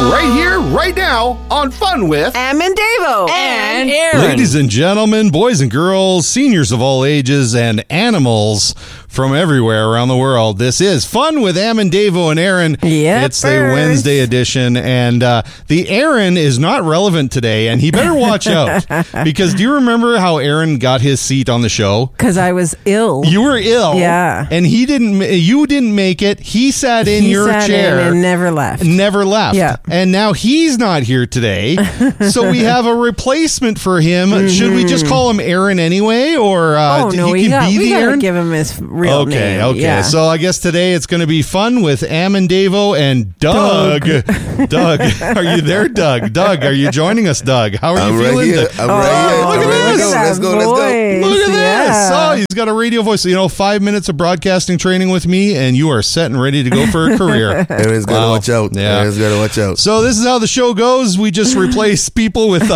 Right here, right now, on Fun with Em and Davo. And Aaron. Ladies and gentlemen, boys and girls, seniors of all ages, and animals from everywhere around the world, this is Fun with Em and Davo and Aaron. It's the Wednesday edition, and the Aaron is not relevant today, and he better watch out. Because do you remember how Aaron got his seat on the show? Because I was ill. You were ill. Yeah. And you didn't make it. He sat in your chair. And never left. Never left. Yeah. And now he's not here today. So we have a replacement for him. Mm-hmm. Should we just call him Aaron anyway? Or we gotta give him his real name. Okay. Yeah. So I guess today it's going to be fun with Em and Davo and Doug. Doug, are you there, Doug? Doug, are you joining us, Doug? How are you feeling? I'm right here. Look at this. Let's go. Look at this. Oh, he's got a radio voice. 5 minutes of broadcasting training with me, and you are set and ready to go for a career. Aaron's got to watch out. Yeah. Aaron's got to watch out. So this is how the show goes. We just replace people with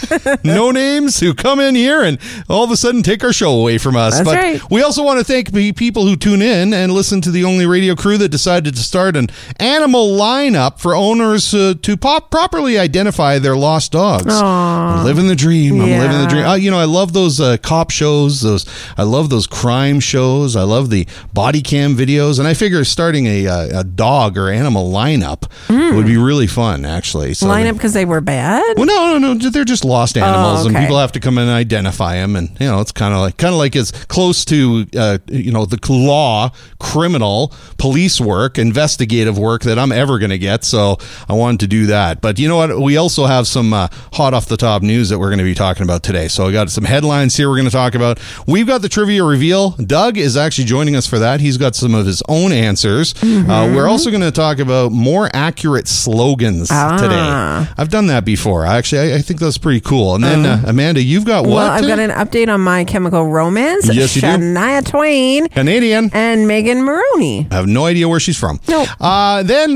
no names who come in here and all of a sudden take our show away from us. That's but right. We also want to thank the people who tune in and listen to the only radio crew that decided to start an animal lineup for owners to properly identify their lost dogs. Aww. I'm living the dream. I'm living the dream. I love those cop shows. I love those crime shows. I love the body cam videos. And I figure starting a dog or animal lineup would be really fun, actually. So lineup because they were bad? Well, no. They're just lost animals, and okay. people have to come in and identify them. And it's kind of like as close to the law, criminal, police work, investigative work that I'm ever going to get. So I wanted to do that. But you know what? We also have some hot off the top news that we're going to be talking about today. So I got some headlines here we're going to talk about. We've got the trivia reveal. Doug is actually joining us for that. He's got some of his own answers. We're also going to talk about more accurate slogans today. I've done that before. I think that's pretty cool. And then Amanda, you've got what? Well, I've got an update on My Chemical Romance. Yes, you do. Shania Twain. Canadian. And Megan Maroney. I have no idea where she's from. Nope. Then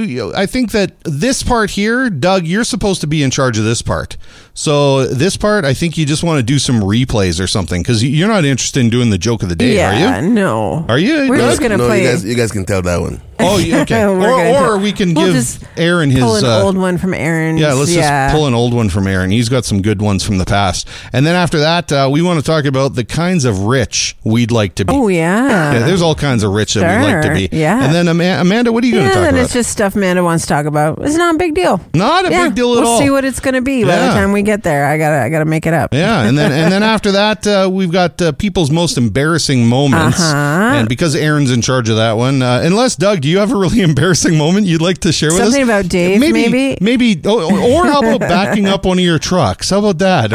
I think that this part here, Doug, you're supposed to be in charge of this part. So this part, I think you just want to do some replays or something, because you're not interested in doing the joke of the day, are you? Yeah, no. Are you? We're just going to play. You guys can tell that one. Oh, okay. or we can give Aaron his... pull an old one from Aaron. Yeah, let's just pull an old one from Aaron. He's got some good ones from the past. And then after that, we want to talk about the kinds of rich we'd like to be. Oh, yeah. Yeah, there's all kinds of rich that we'd like to be. Yeah. And then Amanda, what are you going to talk about? It's just stuff Amanda wants to talk about. It's not a big deal. Not a big deal at all. We'll see what it's going to be by the time we get there. I gotta make it up. Yeah, and then after that, we've got people's most embarrassing moments. And because Aaron's in charge of that one, unless, Doug, do you have a really embarrassing moment you'd like to share with us? Something about Dave, maybe, or how about backing up one of your trucks? How about that?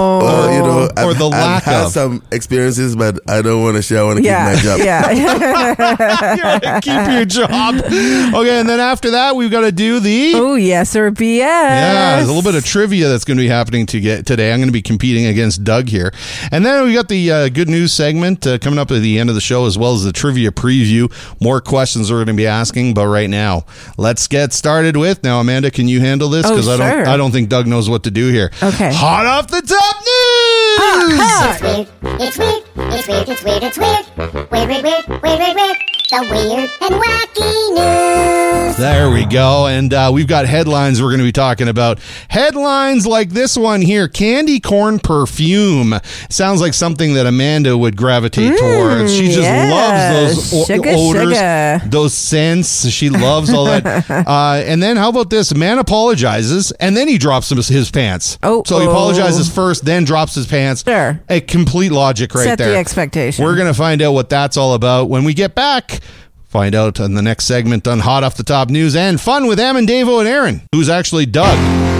I've had some experiences, but I don't want to share. I want to keep my job. Yeah. Keep your job. Okay, and then after that, we've got to do the... Oh, yes or BS. Yeah, there's a little bit of trivia that's going to be happening today. I'm going to be competing against Doug here. And then we got the good news segment coming up at the end of the show, as well as the trivia preview. More questions we're going to be asking, but right now, let's get started with... Now, Amanda, can you handle this? Because I don't think Doug knows what to do here. Okay. Hot off the top news! It's weird. Weird. The weird and wacky news. There we go. And we've got headlines we're going to be talking about. Headlines like this one here. Candy corn perfume. Sounds like something that Amanda would gravitate towards. She just loves those odors, those scents. She loves all that. And then how about this? A man apologizes, and then he drops his pants. So he apologizes first, then drops his pants. Sure. A complete logic right there. Set the expectation. We're going to find out what that's all about when we get back. Find out in the next segment on Hot Off the Top News and Fun with Em and Davo and Aaron, who's actually Doug.